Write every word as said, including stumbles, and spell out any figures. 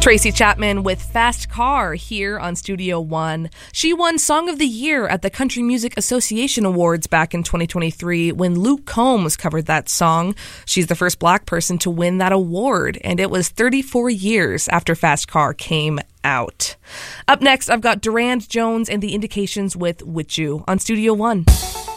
Tracy Chapman with Fast Car here on Studio One. She won Song of the Year at the Country Music Association Awards back in twenty twenty-three when Luke Combs covered that song. She's the first black person to win that award, and it was thirty-four years after Fast Car came out. Up next, I've got Durand Jones and the Indications with With You on Studio One.